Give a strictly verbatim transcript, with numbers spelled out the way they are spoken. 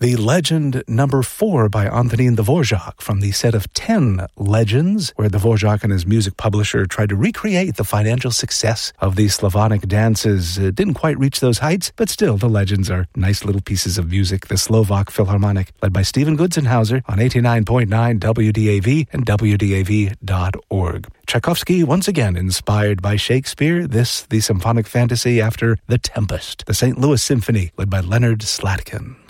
The Legend number four by Antonín Dvořák from the set of ten Legends, where Dvořák and his music publisher tried to recreate the financial success of these Slavonic dances. It didn't quite reach those heights, but still the Legends are nice little pieces of music. The Slovak Philharmonic, led by Stephen Gudzenhauser on eighty-nine point nine W D A V and W D A V dot org. Tchaikovsky, once again inspired by Shakespeare, this the symphonic fantasy after The Tempest, the Saint Louis Symphony, led by Leonard Slatkin.